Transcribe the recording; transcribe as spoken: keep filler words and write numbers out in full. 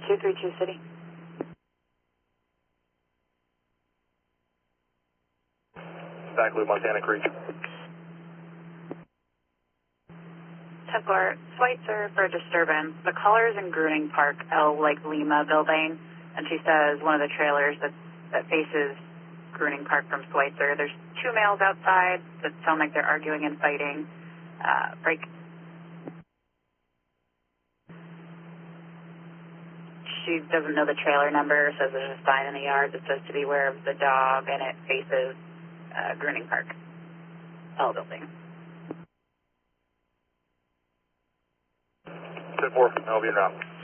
two three two City. Back loop, Montana Creek. Templar, Schweitzer for disturbance. The caller's in Gruning Park, L like Lima building, and she says one of the trailers that, that faces Gruning Park from Schweitzer. There's two males outside that sound like they're arguing and fighting. Uh, break. She doesn't know the trailer number, says there's a sign in the yard that says to beware of the dog, and it faces uh, Gruning Park, L building. ten four, I'll be around.